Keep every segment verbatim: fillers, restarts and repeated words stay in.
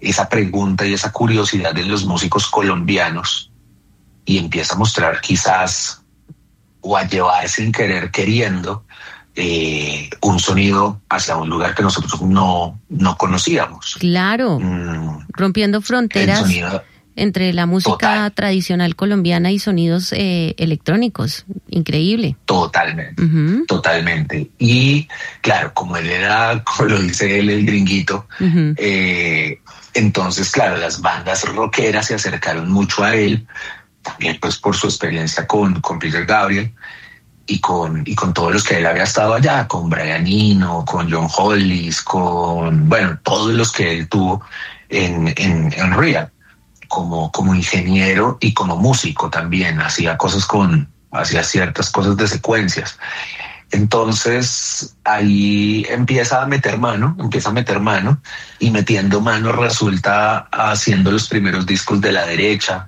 esa pregunta y esa curiosidad de los músicos colombianos y empieza a mostrar quizás o a llevar sin querer queriendo eh, un sonido hacia un lugar que nosotros no, no conocíamos. Claro, mm, rompiendo fronteras sonido, entre la música total. tradicional colombiana y sonidos eh, electrónicos. Increíble. Totalmente, uh-huh. totalmente. Y claro, como él era, como lo dice él, el gringuito, uh-huh. eh, entonces, claro, las bandas rockeras se acercaron mucho a él, también pues por su experiencia con, con Peter Gabriel y con, y con todos los que él había estado allá, con Brian Eno, con John Hollis, con, bueno, todos los que él tuvo en, en, en Real, como, como ingeniero y como músico también, hacía cosas con, hacía ciertas cosas de secuencias. Entonces ahí empieza a meter mano, empieza a meter mano y metiendo mano resulta haciendo los primeros discos de La Derecha,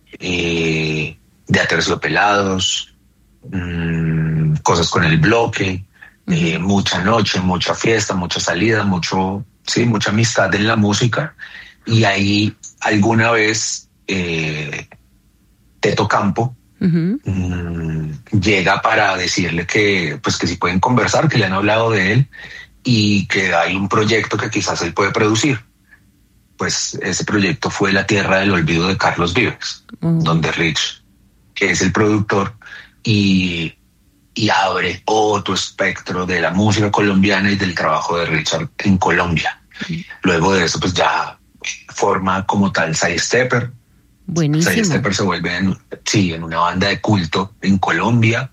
eh, de Aterciopelados, mmm, cosas con El Bloque, eh, mucha noche, mucha fiesta, mucha salida, mucho, sí, mucha amistad en la música. Y ahí alguna vez eh, Teto Campo Uh-huh. mmm, llega para decirle que pues que si pueden conversar, que le han hablado de él y que hay un proyecto que quizás él puede producir. Pues ese proyecto fue La Tierra del Olvido de Carlos Vives, uh-huh. donde Rich, que es el productor, y, y abre otro espectro de la música colombiana y del trabajo de Richard en Colombia. Uh-huh. Luego de eso pues ya forma como tal Side Stepper. Buenísimo. Side Stepper se vuelve en, sí, en una banda de culto en Colombia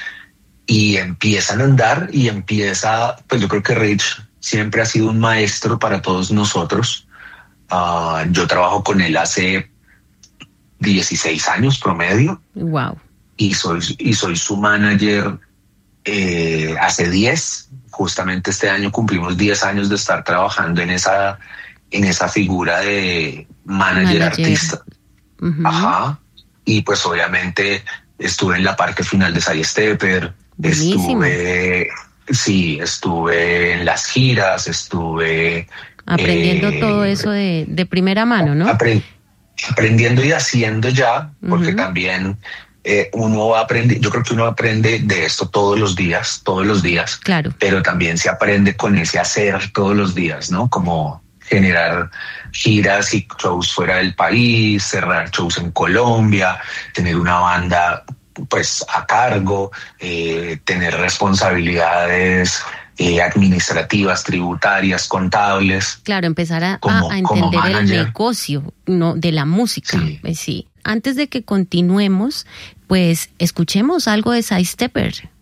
y empiezan a andar y empieza, pues yo creo que Rich siempre ha sido un maestro para todos nosotros. Uh, yo trabajo con él hace dieciséis años promedio. Wow. Y soy, y soy su manager eh, hace diez. Justamente este año cumplimos diez años de estar trabajando en esa, en esa figura de manager, manager. artista. Uh-huh. Ajá. Y pues obviamente estuve en la parte final de Side Stepper. Buenísimo. Estuve, sí, estuve en las giras, estuve aprendiendo eh, todo eso de, de primera mano, ¿no? Aprend, aprendiendo y haciendo ya, porque uh-huh. también eh, uno aprende, yo creo que uno aprende de esto todos los días, todos los días. Claro. Pero también se aprende con ese hacer todos los días, ¿no? Como generar giras y shows fuera del país, cerrar shows en Colombia, tener una banda pues a cargo, eh, tener responsabilidades eh, administrativas, tributarias, contables. Claro, empezar a, como, a entender el negocio, no, de la música. Sí. Pues sí. Antes de que continuemos, pues escuchemos algo de Side Stepper.